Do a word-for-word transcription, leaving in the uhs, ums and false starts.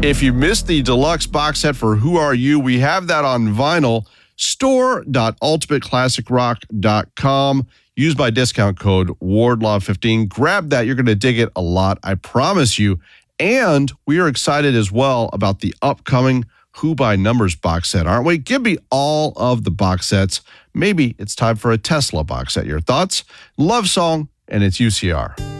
If you missed the deluxe box set for Who Are You, we have that on vinyl. store dot ultimate classic rock dot com. Use my discount code Wardlaw fifteen. Grab that. You're going to dig it a lot, I promise you. And we are excited as well about the upcoming Who by Numbers box set, aren't we? Give me all of the box sets. Maybe it's time for a Tesla box set. Your thoughts? Love Song, and it's U C R.